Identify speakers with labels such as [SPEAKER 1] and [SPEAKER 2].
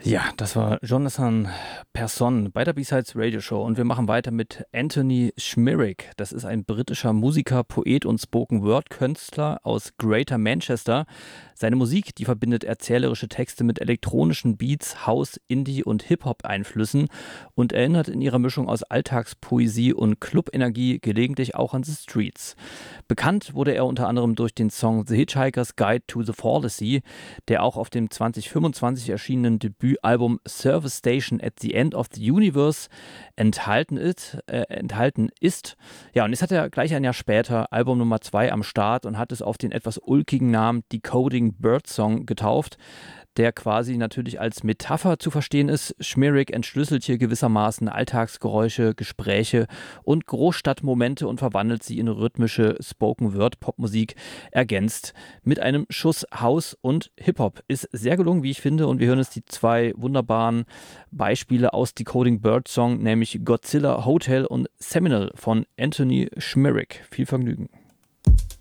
[SPEAKER 1] Ja, das war Jonathan Persson bei der B-Sides Radio Show und wir machen weiter mit Anthony Schmierek. Das ist ein britischer Musiker, Poet und Spoken-Word-Künstler aus Greater Manchester. Seine Musik, die verbindet erzählerische Texte mit elektronischen Beats, House, Indie und Hip-Hop-Einflüssen und erinnert in ihrer Mischung aus Alltagspoesie und Club-Energie gelegentlich auch an The Streets. Bekannt wurde er unter anderem durch den Song The Hitchhiker's Guide to the Fallacy, der auch auf dem 2025 erschienenen Debütalbum Service Station at the End of the Universe enthalten ist. Ja, und jetzt hat er gleich ein Jahr später Album Nummer 2 am Start und hat es auf den etwas ulkigen Namen Decoding Birdsong getauft, der quasi natürlich als Metapher zu verstehen ist. Schmierek entschlüsselt hier gewissermaßen Alltagsgeräusche, Gespräche und Großstadtmomente und verwandelt sie in rhythmische Spoken-Word-Popmusik, ergänzt mit einem Schuss House und Hip-Hop. Ist sehr gelungen, wie ich finde, und wir hören jetzt die zwei wunderbaren Beispiele aus Decoding Birdsong, nämlich Godzilla Hotel und Seminole von Anthony Schmierek. Viel Vergnügen.